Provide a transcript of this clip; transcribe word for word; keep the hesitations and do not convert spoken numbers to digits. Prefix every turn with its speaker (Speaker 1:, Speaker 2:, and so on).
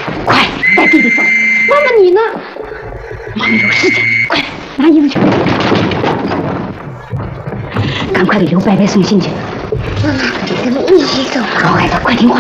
Speaker 1: 快带弟弟走。
Speaker 2: 妈妈你呢？
Speaker 1: 妈妈有事情，快拿衣服去。赶快给刘伯伯送信去。
Speaker 2: 妈妈，咱们一起走。
Speaker 1: 好孩子，快听话。